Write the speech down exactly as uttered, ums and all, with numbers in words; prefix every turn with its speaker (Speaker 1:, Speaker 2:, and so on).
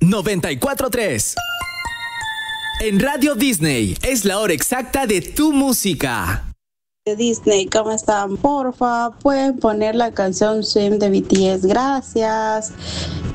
Speaker 1: noventa y cuatro punto tres. En Radio Disney es la hora exacta de tu música.
Speaker 2: Disney, ¿cómo están? Porfa, pueden poner la canción Swim de B T S, gracias.